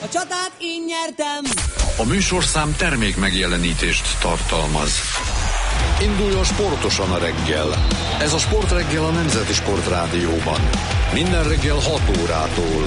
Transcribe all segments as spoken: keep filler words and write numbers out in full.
csatát én nyertem. A műsorszám termék megjelenítést tartalmaz. Induljon sportosan a reggel. Ez a Sportreggel a Nemzeti Sportrádióban. Minden reggel hat órától.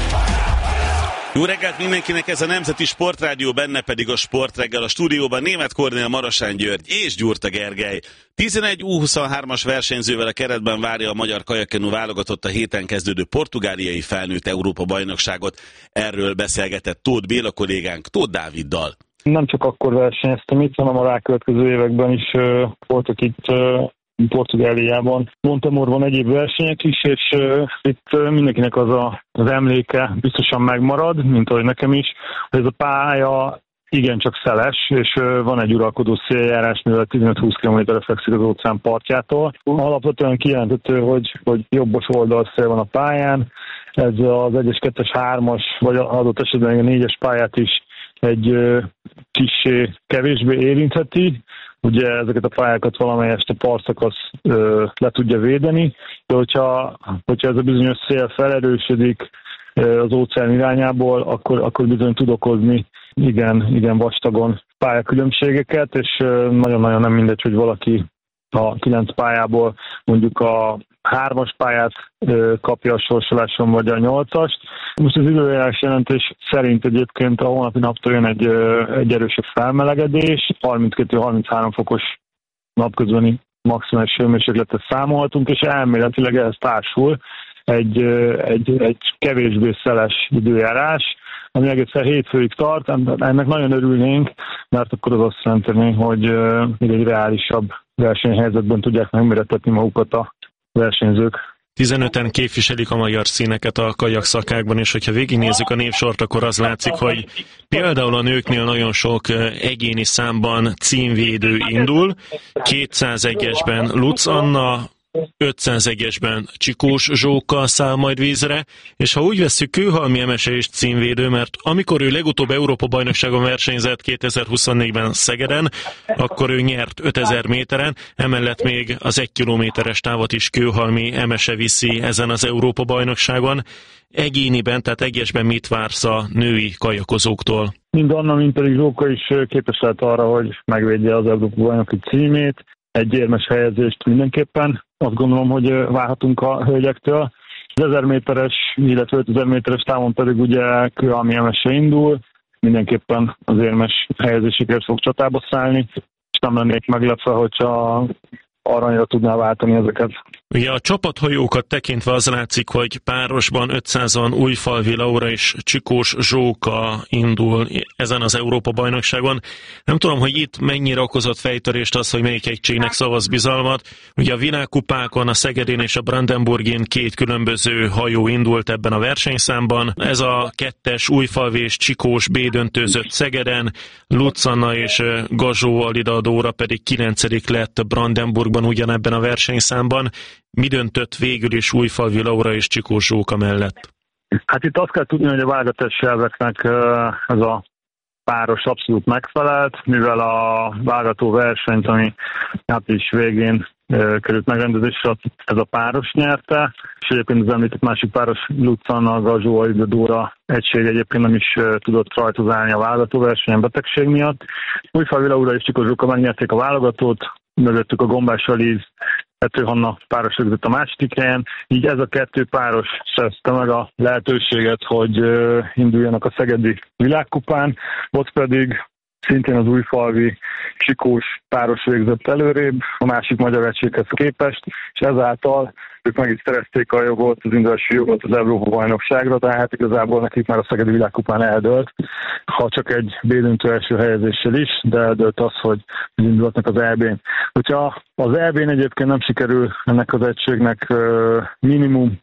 Jó reggelt mindenkinek, ez a Nemzeti Sportrádió, benne pedig a Sportreggel. A stúdióban Németh Kornél, Marosán György és Gyurta Gergely. tizenegy U huszonhármas versenyzővel a keretben várja a magyar kajakkenu válogatott a héten kezdődő portugáliai felnőtt Európa-bajnokságot. Erről beszélgetett Tóth Béla kollégánk Tóth Dáviddal. Nem csak akkor versenyeztem itt, hanem a rákövetkező években is uh, voltak itt uh, Portugáliában, Montemorban egyéb versenyek is, és uh, itt uh, mindenkinek az a, az emléke biztosan megmarad, mint ahogy nekem is, hogy ez a pálya igencsak szeles, és uh, van egy uralkodó széljárás, mivel tizenöt-húsz kilométerre fekszik az óceán partjától. Alapvetően kijelenthető, hogy, hogy jobbos oldalszél van a pályán, ez az egyes, kettes, hármas, vagy adott esetben a négyes pályát is egy uh, kissé kevésbé érintheti. Ugye ezeket a pályákat valamelyest a partszakasz uh, le tudja védeni, de hogyha, hogyha ez a bizonyos szél felerősödik uh, az óceán irányából, akkor, akkor bizony tud okozni igen, igen vastagon pályakülönbségeket, és uh, nagyon-nagyon nem mindegy, hogy valaki a kilenc pályából mondjuk a hármas pályát ö, kapja a sorsoláson, vagy a nyolcast. Most az időjárás jelentés szerint egyébként a holnapi naptól jön egy, ö, egy erősebb felmelegedés, harminckettő-harminchárom fokos napközbeni maximális hőmérsékletet számolhatunk, és elméletileg ehhez társul egy, ö, egy, egy kevésbé szeles időjárás, ami egészen hétfőig tart. Ennek nagyon örülnénk, mert akkor az azt jelenteni, hogy ö, egy reálisabb versenyhelyzetben tudják megmérettetni magukat a versenyzők. tizenöten képviselik a magyar színeket a kajak szakákban, és hogyha végignézzük a névsort, akkor az látszik, hogy például a nőknél nagyon sok egyéni számban címvédő indul. kétszázegyesben Lutz Anna, ötszázegyesben Csikós Zsóka száll majd vízre, és ha úgy vesszük, Kőhalmi Emese is címvédő, mert amikor ő legutóbb Európa-bajnokságon versenyzett kétezer-huszonnégyben Szegeden, akkor ő nyert ötezer méteren, emellett még az egy kilométeres távot is Kőhalmi Emese viszi ezen az Európa-bajnokságon. Egyéniben, tehát egyesben mit vársz a női kajakozóktól? Mind Anna, mind pedig Zsóka is képes lehet arra, hogy megvédje az Európa-bajnoki címét. Egy érmes helyezést mindenképpen azt gondolom, hogy várhatunk a hölgyektől. Az ezer méteres, illetve ötezer méteres távon pedig ugye Kőhalmi Emese indul, mindenképpen az érmes helyezésekért fog csatába szállni, és nem lennék meglepve, hogyha aranyra tudná váltani ezeket. Ugye a csapathajókat tekintve az látszik, hogy párosban ötszázan Újfalvi Laura és Csikós Zsóka indul ezen az Európa-bajnokságon. Nem tudom, hogy itt mennyire okozott fejtörést az, hogy melyik egységnek szavaz bizalmat. Ugye a világkupákon, a Szegedin és a Brandenburgin két különböző hajó indult ebben a versenyszámban. Ez a kettes Újfalvi és Csikós B döntőzött Szegeden, Lutz Anna és Gazsó Alida Dóra pedig kilencedik lett Brandenburgban ugyanebben a versenyszámban. Mi döntött végül is Újfalvi Laura és Csikós Zsóka mellett? Hát itt azt kell tudni, hogy a válogatási elveknek ez a páros abszolút megfelelt, mivel a válogató versenyt, ami április végén került megrendezésre, ez a páros nyerte, és egyébként az említett másik páros Lutz Anna, Gazsó Alida Dóra egység egyébként nem is tudott rajthoz állni a válogató versenyen betegség miatt. Újfalvi Laura és Csikós Zsóka megnyerték a válogatót, mögöttük a Gombás Aliz, Pető Hanna páros rögzött a második helyen, így ez a kettő páros szerezte meg a lehetőséget, hogy induljanak a szegedi világkupán, ott pedig szintén az Újfalvi Csikós páros végzett előrébb a másik magyar egységhez képest, és ezáltal ők meg is szerezték a jogot, az indulási jogot az Európa-bajnokságra, tehát igazából nekik már a szegedi világkupán eldőlt, ha csak egy B-döntő első helyezéssel is, de eldőlt az, hogy indulhatnak az é bén. Hogyha az é bén egyébként nem sikerül ennek az egységnek minimum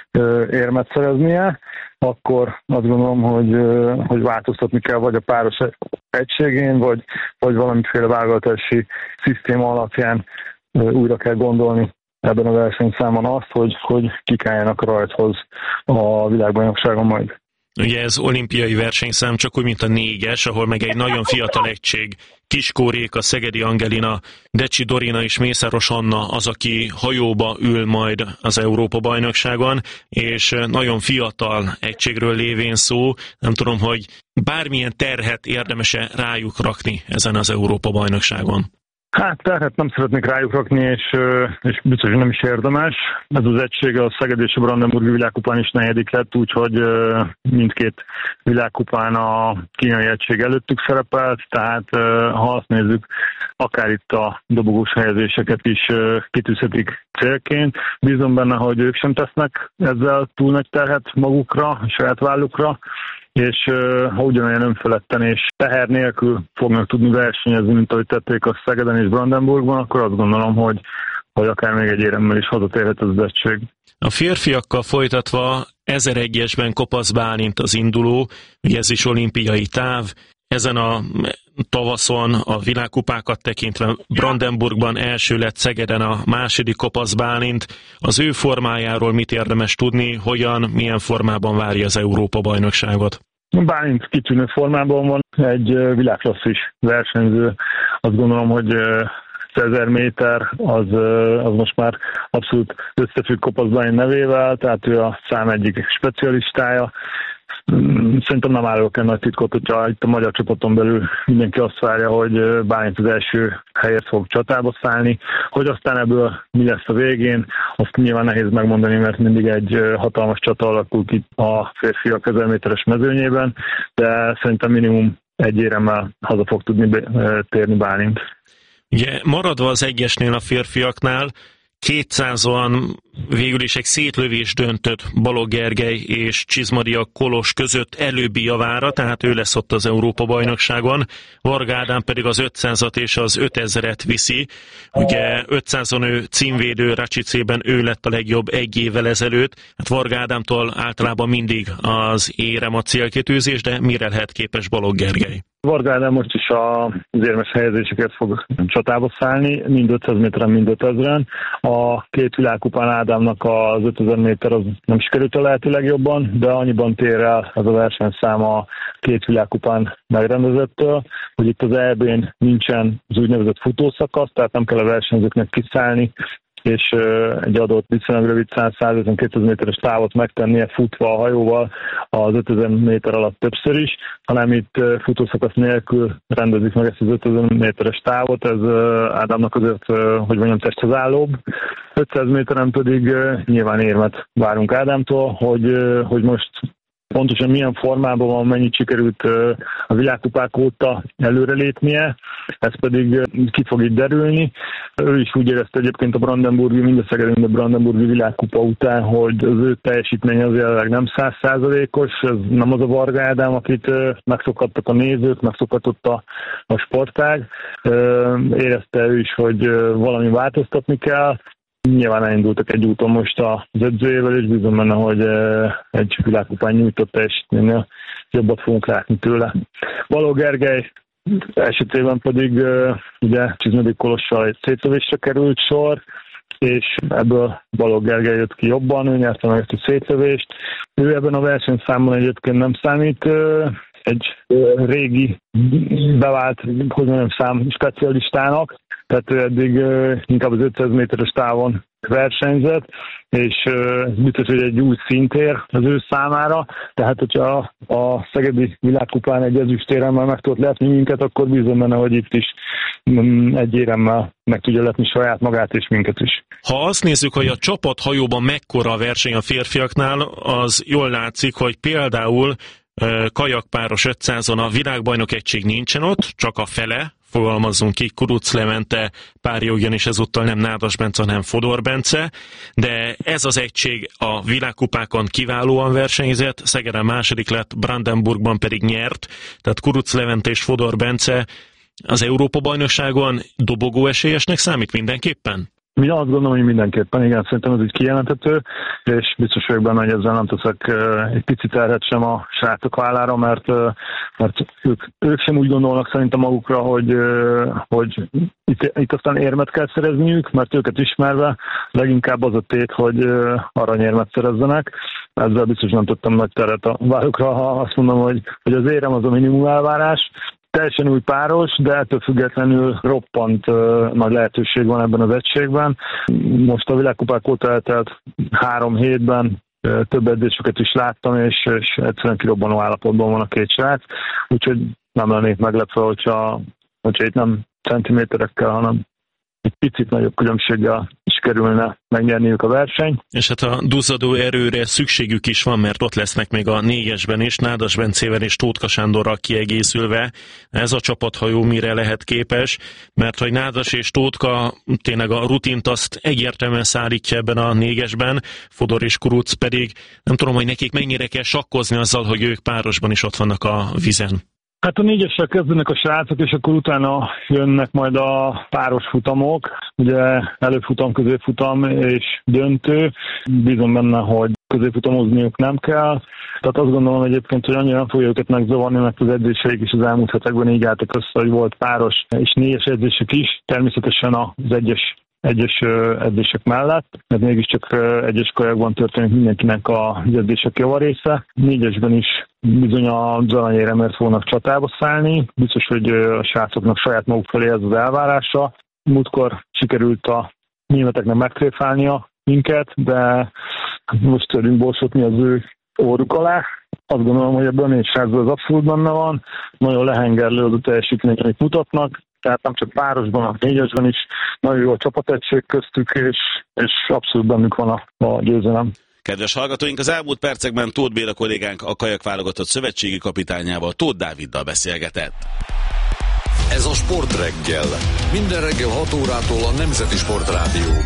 érmet szereznie, akkor azt gondolom, hogy, hogy változtatni kell vagy a páros egységén, vagy, vagy valamiféle válogatási szisztéma alapján újra kell gondolni ebben a versenyszámon azt, hogy, hogy kik álljanak rajthoz a világbajnokságon majd. Ugye ez olimpiai versenyszám, csak úgy, mint a négyes, ahol meg egy nagyon fiatal egység, Kiskó Réka, Szegedi Angelina, Decsi Dorina és Mészáros Anna az, aki hajóba ül majd az Európa-bajnokságon, és nagyon fiatal egységről lévén szó, nem tudom, hogy bármilyen terhet érdemes-e rájuk rakni ezen az Európa-bajnokságon. Hát terhet nem szeretnék rájuk rakni, és, és biztos, hogy nem is érdemes. Ez az egység a Szeged és a Brandenburgi világkupán is negyedik lett, úgyhogy mindkét világkupán a kínai egység előttük szerepelt, tehát ha azt nézzük, akár itt a dobogós helyezéseket is kitűzhetik célként. Bízom benne, hogy ők sem tesznek ezzel túl nagy terhet magukra, saját vállukra, és ha ugyanolyan önfeledten és teher nélkül fognak tudni versenyezni, mint ahogy tették a Szegeden és Brandenburgban, akkor azt gondolom, hogy, hogy akár még egy éremmel is hazatérhet az egység. A férfiakkal folytatva ezeregyesben Kopasz Bálint az induló, ugye ez is olimpiai táv. Ezen a tavaszon a világkupákat tekintve Brandenburgban első lett, Szegeden a második Kopasz Bálint. Az ő formájáról mit érdemes tudni, hogyan, milyen formában várja az Európa-bajnokságot? Bálint kitűnő formában van, egy világklasszis versenyző. Azt gondolom, hogy ezer méter az, az most már abszolút összefügg Kopasz Bálint nevével, tehát ő a szám egyik specialistája. Szerintem nem árulok el nagy titkot, hogyha itt a magyar csapaton belül mindenki azt várja, hogy Bálint az első helyet fog csatába szállni. Hogy aztán ebből mi lesz a végén, azt nyilván nehéz megmondani, mert mindig egy hatalmas csata alakul ki a férfiak ezer méteres mezőnyében, de szerintem minimum egy éremmel haza fog tudni térni Bálint. Ugye maradva az egyesnél a férfiaknál, kétszázon végül is egy szétlövés döntött Balogh Gergely és Csizmadia Kolos között előbbi javára, tehát ő lesz ott az Európa-bajnokságon. Varga Ádám pedig az ötszázat és az ötezret viszi. Ugye ötszázon ő címvédő, Račicében ő lett a legjobb egy évvel ezelőtt. Hát Varga Ádámtól általában mindig az érem a célkitűzés, de mire lehet képes Balogh Gergely? Varga Ádám most is az érmes helyezéseket fog csatába szállni, mind ötszáz méteren, mind ötezren. A két világkupán Ádámnak az ötezer méter az nem sikerült a lehető legjobban, de annyiban tér el ez a versenyszám a két világkupán megrendezettől, hogy itt az é bén nincsen az úgynevezett futószakasz, tehát nem kell a versenyzőknek kiszállni, és egy adott viszonylag rövid száz-százötven-kétszáz méteres távot megtennie futva a hajóval az ötezer méter alatt többször is, hanem itt futószakasz nélkül rendezik meg ezt az ötezer méteres távot, ez Ádámnak azért, hogy mondjam, testhez állóbb. ötszáz méteren pedig nyilván érmet várunk Ádámtól, hogy, hogy most pontosan milyen formában van, mennyit sikerült a világkupák óta előrelépnie, ez pedig ki fog itt derülni. Ő is úgy érezte egyébként a Brandenburgi, mind a Szegedi, mind a Brandenburgi világkupa után, hogy az ő teljesítmény az jelenleg nem száz százalékos, ez nem az a Varga Ádám, akit megszokhattak a nézők, megszokhatott a, a sportág. Érezte ő is, hogy valami változtatni kell. Nyilván elindultak egy úton most az edzőjével, és bízom benne, hogy egy világkupán nyújtott teljesítménynél jobbat fogunk látni tőle. Balogh Gergely esetében pedig ugye Csizmadia Kolossal egy szétlövésre került sor, és ebből Balogh Gergely jött ki jobban, ő nyerte meg ezt a szétlövést. Ő ebben a versenyszámban egyébként nem számít egy régi bevált, hogy mondjam, szám specialistának, tehát ő eddig inkább az ötszáz méteres távon versenyzett, és ez biztos, hogy egy új szintér az ő számára, tehát hogyha a szegedi világkupán egy ezüstéremmel meg tudott lepni minket, akkor bízom benne, hogy itt is egy éremmel meg tudja lepni saját magát és minket is. Ha azt nézzük, hogy a csapathajóban mekkora a verseny a férfiaknál, az jól látszik, hogy például kajakpáros ötszázon a világbajnok egység nincsen ott, csak a fele, fogalmazzunk ki, Kuruc Levente párja ugyanis ezúttal nem Nádas Bence, hanem Fodor Bence, de ez az egység a világkupákon kiválóan versenyzett, Szegeden második lett, Brandenburgban pedig nyert, tehát Kuruc Levente és Fodor Bence az Európa-bajnokságon dobogó esélyesnek számít mindenképpen? Mi azt gondolom, hogy mindenképpen, igen, szerintem ez így kijelentető, és biztos vagyok benne, hogy ezzel nem teszek egy picit terhet sem a srácok vállára, mert mert ők, ők sem úgy gondolnak szerintem magukra, hogy, hogy itt, itt aztán érmet kell szerezniük, mert őket ismerve leginkább az a tét, hogy aranyérmet szerezzenek. Ezzel biztos nem tudtam nagy teret a vállukra, ha azt mondom, hogy, hogy az érem az a minimum elvárás. Teljesen új páros, de ettől függetlenül roppant uh, nagy lehetőség van ebben az egységben. Most a világkupák óta eltelt három hétben uh, több edzéseket is láttam, és, és egyszerűen kirobbanó állapotban van a két srác, úgyhogy nem lennék meglepve, hogyha, hogyha itt nem centiméterekkel, hanem egy picit nagyobb különbséggel is kerülne megnyerniük a versenyt. És hát a duzzadó erőre szükségük is van, mert ott lesznek még a négyesben is, Nádas Bencével és Tótka Sándorral kiegészülve. Ez a csapathajú mire lehet képes, mert hogy Nádas és Tótka tényleg a rutint azt egyértelműen szállítja ebben a négyesben, Fodor és Kuruc pedig nem tudom, hogy nekik mennyire kell sakkozni azzal, hogy ők párosban is ott vannak a vizen. Hát a négyessel kezdenek a srácok, és akkor utána jönnek majd a páros futamok, ugye előfutam, középfutam és döntő. Bízom benne, hogy középfutamozniuk nem kell. Tehát azt gondolom egyébként, hogy annyira nem fogja őket megzavarni, mert az edzéseik is az elmúlt hetekben így álltak össze, hogy volt páros és négyes edzések is. Természetesen az egyes egyes edzések mellett, mert mégiscsak egyes kajakban történik mindenkinek az edzések javarésze. Négyesben is bizony az aranyéremért fognak csatába szállni. Biztos, hogy a srácoknak saját maguk felé ez az elvárása. Múltkor sikerült a németeknek megtréfálnia minket, de most törünk borsotni az ő óruk alá. Azt gondolom, hogy ebben a négy srácban az abszolút benne van. Nagyon lehengerlő az a teljesítmény, amit mutatnak. Tehát nem csak párosban, a négyesben is nagyon jó a csapategység köztük, és, és abszolút bennük van a, a győzelem. Kedves hallgatóink, az elmúlt percekben Tóth Béla kollégánk a kajak válogatott szövetségi kapitányával, Tóth Dáviddal beszélgetett. Ez a Sportreggel. Minden reggel hat órától a Nemzeti Sportrádióban.